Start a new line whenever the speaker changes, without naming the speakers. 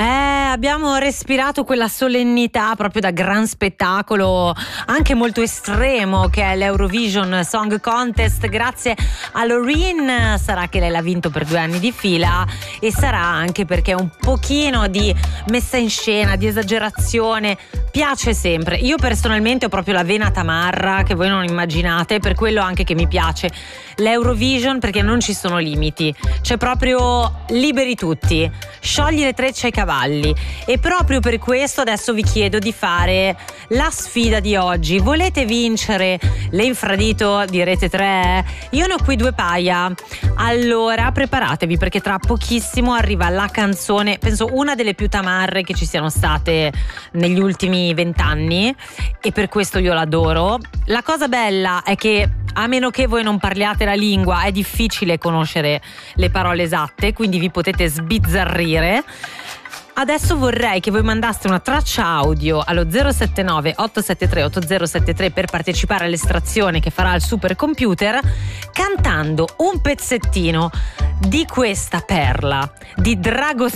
Abbiamo respirato quella solennità proprio da gran spettacolo, anche molto estremo, che è l'Eurovision Song Contest. Grazie a Loreen, sarà che lei l'ha vinto per 2 anni di fila, e sarà anche perché un pochino di messa in scena, di esagerazione piace sempre. Io personalmente ho proprio la vena tamarra che voi non immaginate, per quello anche che mi piace l'Eurovision, perché non ci sono limiti, c'è proprio liberi tutti, sciogli le trecce ai cavalli. E proprio per questo adesso vi chiedo di fare la sfida di oggi. Volete vincere l'infradito di Rete 3? Io ne ho qui 2 paia. Allora preparatevi, perché tra pochissimo arriva la canzone, penso una delle più tamarre che ci siano state negli ultimi 20 anni, e per questo io l'adoro. La cosa bella è che, a meno che voi non parliate la lingua, è difficile conoscere le parole esatte, quindi vi potete sbizzarrire. Adesso vorrei che voi mandaste una traccia audio allo 079 873 8073 per partecipare all'estrazione che farà il supercomputer, cantando un pezzettino di questa perla di Drago